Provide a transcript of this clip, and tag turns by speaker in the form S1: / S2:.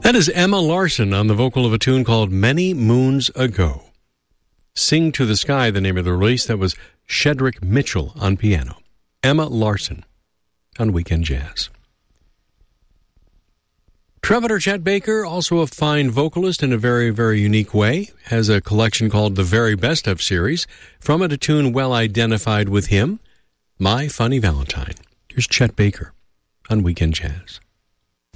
S1: That is Emma Larson on the vocal of a tune called Many Moons Ago. Sing to the Sky, the name of the release. That was Shedrick Mitchell on piano. Emma Larson on Weekend Jazz. Trumpeter Chet Baker, also a fine vocalist in a very, very unique way, has a collection called the Very Best Of series. From it, a tune well identified with him, My Funny Valentine. Here's Chet Baker on Weekend Jazz.